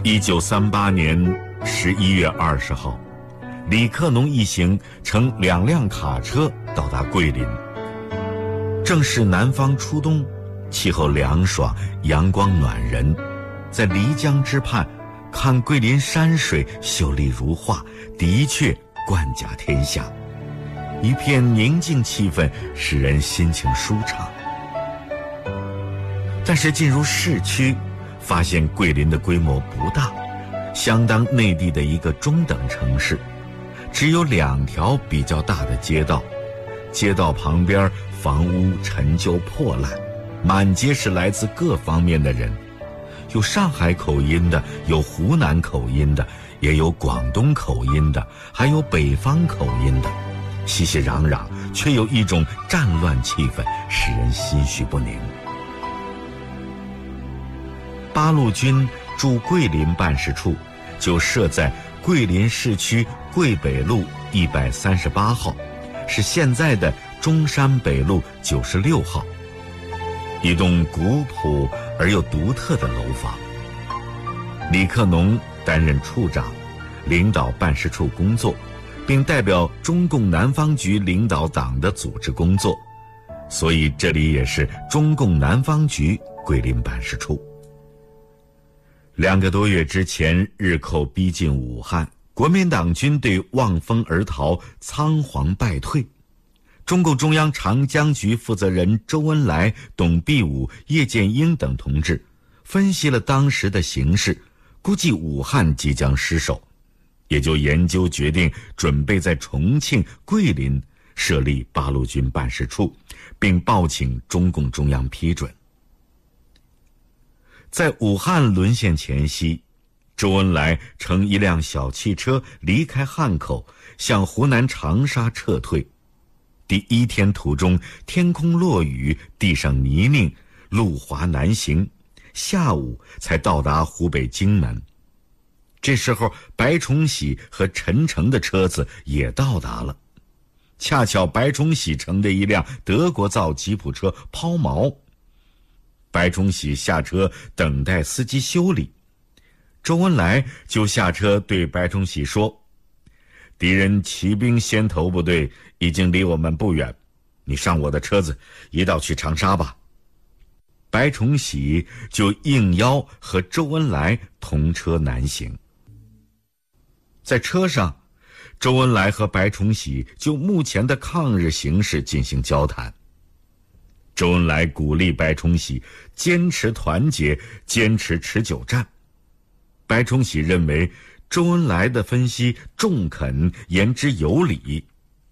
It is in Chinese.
1938年11月20号，李克农一行乘2辆卡车到达桂林。正是南方初冬，气候凉爽，阳光暖人。在漓江之畔，看桂林山水秀丽如画，的确冠甲天下。一片宁静气氛，使人心情舒畅。但是进入市区，发现桂林的规模不大，相当内地的一个中等城市，只有2条比较大的街道，街道旁边房屋陈旧破烂，满街是来自各方面的人，有上海口音的，有湖南口音的，也有广东口音的，还有北方口音的，熙熙攘攘，却有一种战乱气氛，使人心绪不宁。八路军驻桂林办事处就设在桂林市区桂北路138号，是现在的中山北路96号，一栋古朴而又独特的楼房。李克农担任处长，领导办事处工作，并代表中共南方局领导党的组织工作，所以这里也是中共南方局桂林办事处。2个多月之前，日寇逼近武汉，国民党军队望风而逃，仓皇败退。中共中央长江局负责人周恩来、董必武、叶剑英等同志分析了当时的形势，估计武汉即将失守，也就研究决定准备在重庆、桂林设立八路军办事处，并报请中共中央批准。在武汉沦陷前夕，周恩来乘一辆小汽车离开汉口，向湖南长沙撤退。第1天途中，天空落雨，地上泥泞，路滑难行，下午才到达湖北荆门。这时候，白崇禧和陈诚的车子也到达了，恰巧白崇禧乘的一辆德国造吉普车抛锚，白崇禧下车等待司机修理，周恩来就下车对白崇禧说：“敌人骑兵先头部队已经离我们不远，你上我的车子，一道去长沙吧。”白崇禧就应邀和周恩来同车南行。在车上，周恩来和白崇禧就目前的抗日形势进行交谈。周恩来鼓励白崇禧坚持团结，坚持持久战。白崇禧认为周恩来的分析中肯，言之有理，